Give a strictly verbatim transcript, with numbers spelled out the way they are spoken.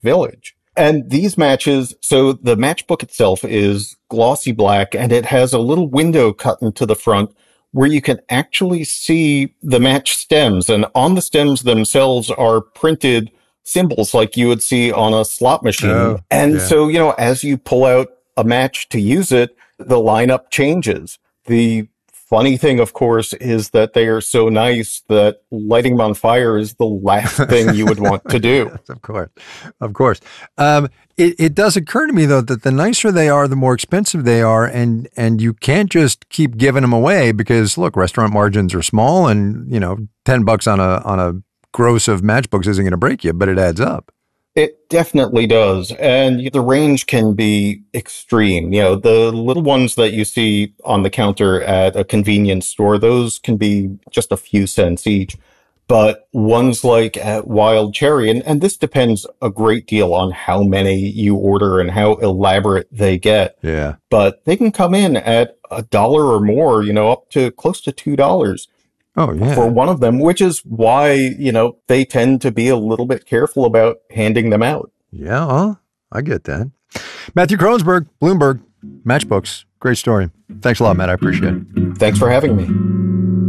village. And these matches, so the matchbook itself is glossy black, and it has a little window cut into the front where you can actually see the match stems. And on the stems themselves are printed symbols like you would see on a slot machine. Oh, and yeah. so, you know, as you pull out a match to use it, the lineup changes. The funny thing, of course, is that they are so nice that lighting them on fire is the last thing you would want to do. Yes, of course. Of course. Um, it, it does occur to me, though, that the nicer they are, the more expensive they are. And, and you can't just keep giving them away because, look, restaurant margins are small and, you know, ten bucks on a, on a gross of matchbooks isn't going to break you, but it adds up. It definitely does. And the range can be extreme. You know, the little ones that you see on the counter at a convenience store, those can be just a few cents each. But ones like at Wild Cherry, and, and this depends a great deal on how many you order and how elaborate they get. Yeah. But they can come in at a dollar or more, you know, up to close to two dollars. Oh, yeah. For one of them, which is why, you know, they tend to be a little bit careful about handing them out. Yeah, well, I get that. Matthew Kronsberg, Bloomberg, Matchbooks. Great story. Thanks a lot, Matt. I appreciate it. Thanks for having me.